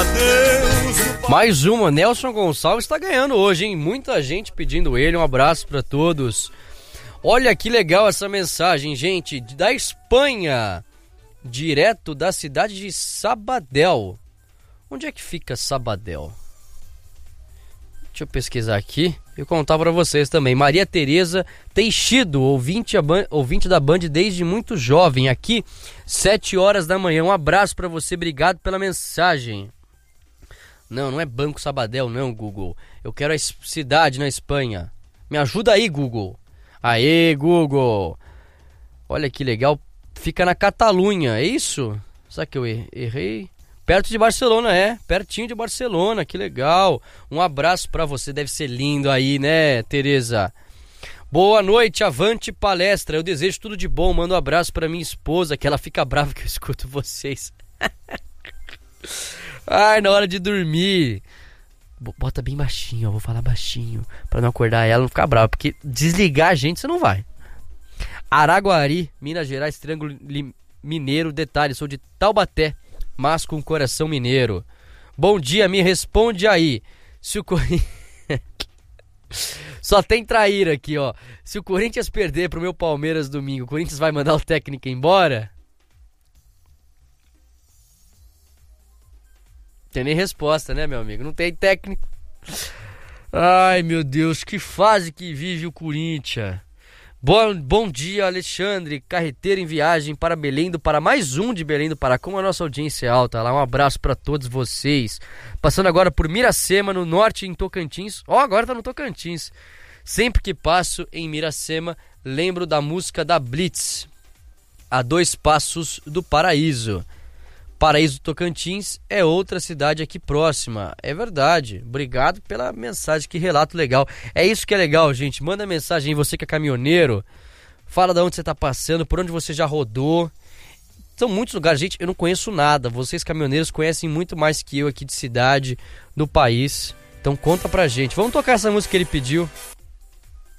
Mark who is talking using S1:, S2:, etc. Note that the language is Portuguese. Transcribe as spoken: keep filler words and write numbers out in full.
S1: adeus.
S2: Mais uma, Nelson Gonçalves está ganhando hoje, hein? Muita gente pedindo ele, um abraço para todos. Olha que legal essa mensagem, gente, da Espanha, direto da cidade de Sabadell. Onde é que fica Sabadell? Deixa eu pesquisar aqui e contar para vocês também. Maria Tereza Teixido, ouvinte, a ban... ouvinte da Band desde muito jovem, aqui, sete horas da manhã. Um abraço para você, obrigado pela mensagem. Não, não é Banco Sabadell não, Google. Eu quero a cidade na Espanha. Me ajuda aí, Google. Aê, Google. Olha que legal. Fica na Catalunha, é isso? Será que eu errei? Perto de Barcelona, é. Pertinho de Barcelona, que legal. Um abraço pra você, deve ser lindo aí, né, Tereza? Boa noite, avante palestra. Eu desejo tudo de bom. Mando um abraço pra minha esposa, que ela fica brava que eu escuto vocês. Ai, na hora de dormir. Bota bem baixinho, ó, vou falar baixinho, pra não acordar ela, não ficar brava, porque desligar a gente você não vai. Araguari, Minas Gerais, Triângulo Mineiro, detalhe, sou de Taubaté, mas com coração mineiro. Bom dia, me responde aí. Se o Corinthians... Só tem traíra aqui, ó. Se o Corinthians perder pro meu Palmeiras domingo, o Corinthians vai mandar o técnico embora? Tem nem resposta, né, meu amigo? Não tem técnico. Ai, meu Deus, que fase que vive o Corinthians. Bom, bom dia, Alexandre, carreteiro em viagem para Belém do Pará. Mais um de Belém do Pará, como a nossa audiência é alta lá. Um abraço para todos vocês. Passando agora por Miracema, no norte, em Tocantins. Ó, oh, agora tá no Tocantins. Sempre que passo em Miracema, lembro da música da Blitz, A Dois Passos do Paraíso. Paraíso do Tocantins é outra cidade aqui próxima. É verdade. Obrigado pela mensagem, que relato legal. É isso que é legal, gente. Manda mensagem aí, você que é caminhoneiro. Fala de onde você está passando, por onde você já rodou. São muitos lugares, gente, eu não conheço nada. Vocês caminhoneiros conhecem muito mais que eu aqui de cidade, no país. Então conta pra gente. Vamos tocar essa música que ele pediu.